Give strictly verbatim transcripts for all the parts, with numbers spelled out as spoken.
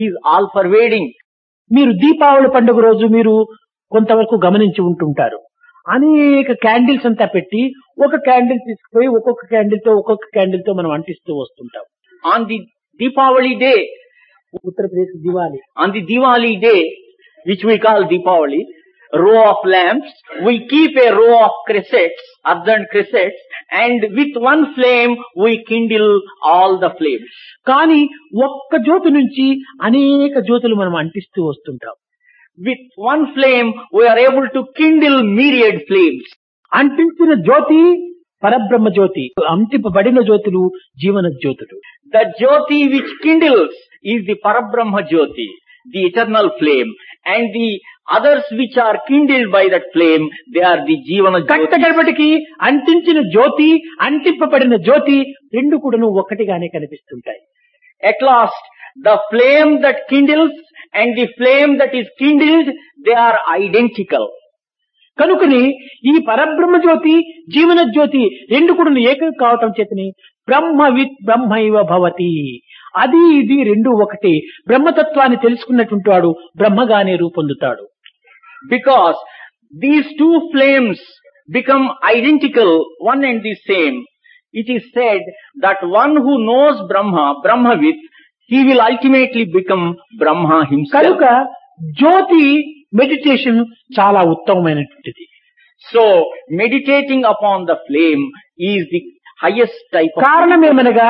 is all pervading. మీరు దీపావళి పండుగ రోజు మీరు కొంతవరకు గమనించి ఉంటుంటారు. అనేక క్యాండిల్స్ అంతా పెట్టి ఒక క్యాండిల్ తీసుకుపోయి ఒక్కొక్క క్యాండిల్ తో ఒక్కొక్క క్యాండిల్ తో మనం అంటిస్తూ వస్తుంటాం. On the Deepavali day, Uttar Pradesh Diwali, on the Diwali day, which we call Deepavali, row of lamps, we keep a row of cressets, ardent cressets, and with one flame we kindle all the flames. కానీ ఒక్క జ్యోతి నుంచి అనేక జ్యోతులు మనం అంటిస్తూ వస్తుంటాం. With one flame we are able to kindle myriad flames. అంటించిన జ్యోతి పరబ్రహ్మ జ్యోతి, అంటింపబడిన జ్యోతులు జీవన జ్యోతులు. The Jyoti which kindles is the Parabrahma Jyoti, the eternal flame, and the others which are kindled by that flame, they are the Jivana Jyoti. కట్టగడపటికి అంటించిన జ్యోతి అంటింపబడిన జ్యోతి రెండు కూడాను ఒక్కటిగానే కనిపిస్తుంటాయి. At last, the flame that kindles and the flame that is kindled, they are identical. కనుకని ఈ పరబ్రహ్మ జ్యోతి జీవన జ్యోతి రెండు కూడా ఏకం కావటం చేతని బ్రహ్మవిత్ బ్రహ్మైవ భవతి, అది ఇది రెండు ఒకటి. బ్రహ్మతత్వాన్ని తెలుసుకున్నటువంటి వాడు బ్రహ్మగానే రూపొందుతాడు. Because these two flames become identical, one and the same, it is said that one who knows Brahma, Brahmavit, he will ultimately become Brahma himself. కనుక జ్యోతి మెడిటేషన్ చాలా ఉత్తమమైనటువంటిది. So, meditating upon the flame is the highest type of... కారణమేమనగా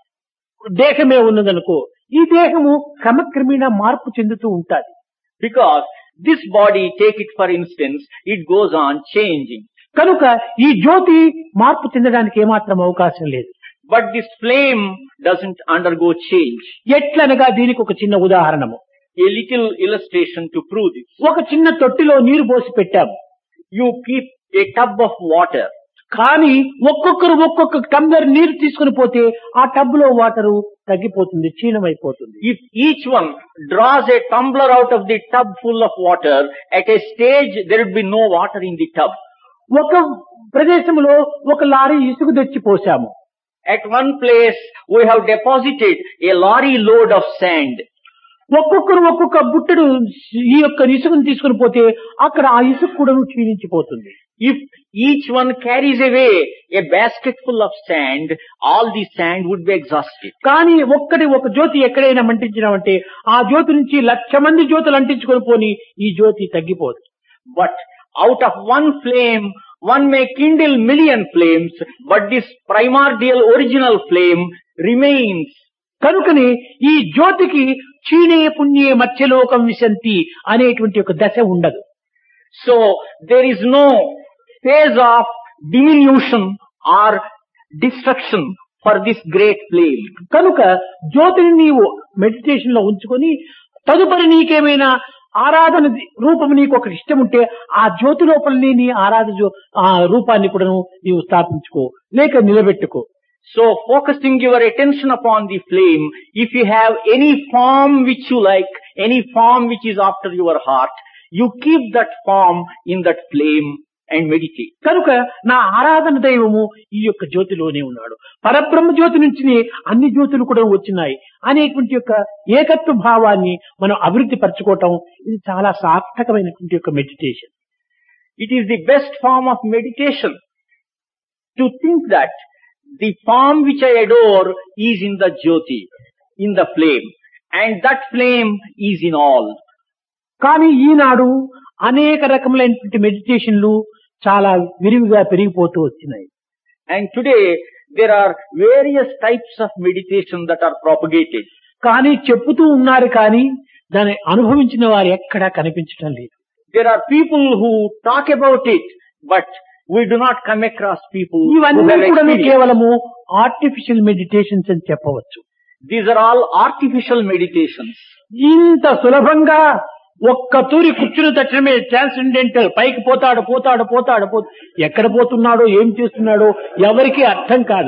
దేహమే ఉన్నదనుకో, ఈ దేహము క్రమక్రమేణా మార్పు చెందుతూ ఉంటాది. Because this body, take it for instance, it goes on changing. కనుక ఈ జ్యోతి మార్పు చెందడానికి ఏమాత్రం అవకాశం లేదు. But this flame doesn't undergo change. ఎట్లనగా దీనికి ఒక చిన్న ఉదాహరణము, A little illustration to prove this. ఒక చిన్న తొట్టిలో నీరు పోసి పెట్టాము. You keep a tub of water. కానీ ఒక్కొక్కరు ఒక్కొక్క టంబ్లర్ నీరు తీసుకుని పోతే ఆ టబ్ లో వాటరు తగ్గిపోతుంది, క్షీణమైపోతుంది. If each one draws a tumbler out of the tub full of water, at a stage there would be no water in the tub. ఒక ప్రదేశంలో ఒక లారీ ఇసుక తెచ్చి పోసాము. At one place we have deposited a lorry load of sand. ఒక్కొక్కరు ఒక్కొక్క బుట్టడు ఈ యొక్క ఇసుకను తీసుకుని పోతే అక్కడ ఆ ఇసుక కూడా క్షీణించిపోతుంది. If each one carries away a basket full of sand, all the sand would be exhausted. కానీ ఒక్కటి ఒక జ్యోతి ఎక్కడైనా మంటించినామంటే ఆ జ్యోతి నుంచి లక్ష మంది జ్యోతులు అంటించుకొని పోని ఈ జ్యోతి తగ్గిపోదు. But out of one flame, one may kindle million flames, but this primordial original flame remains. కనుకని ఈ జ్యోతికి క్షీణే పుణ్యే మత్స్యలోకం విశంతి అనేటువంటి ఒక దశ ఉండదు. So there is no phase of diminution or destruction for this great flame. కనుక జ్యోతిని నీవు మెడిటేషన్ లో ఉంచుకొని తదుపరి నీకేమైనా ఆరాధన రూపం నీకు ఒక ఇష్టం ఉంటే ఆ జ్యోతి లోపలని నీ ఆరాధన ఆ రూపాన్ని కూడా నీవు స్థాపించుకో లేక నిలబెట్టుకో. So focusing your attention upon the flame, if you have any form which you like, any form which is after your heart, you keep that form in that flame and meditate. కనుక నా ఆరాధన దైవము ఈ యొక్క జ్యోతిలోనే ఉన్నాడు. పరబ్రహ్మ జ్యోతి నుంచి అన్ని జ్యోతులు కూడా వచ్చినాయి అనేటువంటి యొక్క ఏకత్వ భావాన్ని మనం అభివృద్ధి పరచుకోవటం ఇది చాలా సార్థకమైనటువంటి యొక్క meditation. It is the best form of meditation to think that the form which I adore is in the Jyoti, in the flame, and that flame is in all. కానీ ఈనాడు అనేక రకములైనటువంటి మెడిటేషన్లు చాలా విరివిగా పెరిగిపోతూ వచ్చినాయి. And today there are various types of meditation that are propagated. కానీ చెప్పుతూ ఉన్నారు కానీ దాన్ని అనుభవించిన వారు ఎక్కడా కనిపించడం లేదు. There are people who talk about it, but we do not come across people who ఇవన్నీ have కూడా experienced. కేవలము ఆర్టిఫిషియల్ మెడిటేషన్స్ అని చెప్పవచ్చు. These are all artificial meditations. ఇంత సులభంగా ఒక్క తూరి కూర్చుని తక్షణమే ట్రాన్సెండెంటల్ పైకి పోతాడు పోతాడు పోతాడు పో ఎక్కడ పోతున్నాడో ఏం చేస్తున్నాడో ఎవరికీ అర్థం కాదు.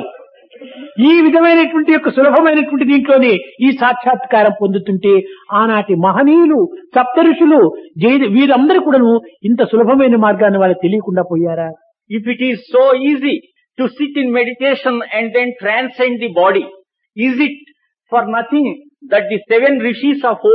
ఈ విధమైనటువంటి యొక్క సులభమైనటువంటి దీంట్లోనే ఈ సాక్షాత్కారం పొందుతుంటే ఆనాటి మహనీయులు సప్త ఋషులు వీరందరూ కూడాను ఇంత సులభమైన మార్గాన్ని వాళ్ళు తెలియకుండా పోయారా? If it is so easy to sit in meditation and then transcend the body, is it for nothing that the seven rishis of